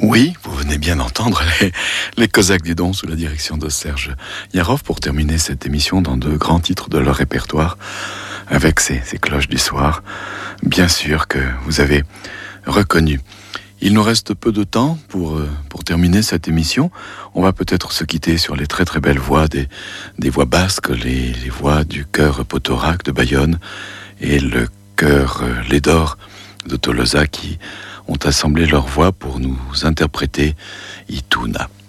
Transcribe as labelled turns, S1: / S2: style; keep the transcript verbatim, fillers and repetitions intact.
S1: Oui, vous venez bien d'entendre les, les Cosaques du Don sous la direction de Serge Yarov pour terminer cette émission dans de grands titres de leur répertoire avec ces, ces cloches du soir, bien sûr que vous avez reconnu. Il nous reste peu de temps pour, pour terminer cette émission. On va peut-être se quitter sur les très très belles voix des, des voix basques, les, les voix du chœur Potorac de Bayonne et le chœur Lédor de Tolosa qui ont assemblé leurs voix pour nous interpréter Ituna.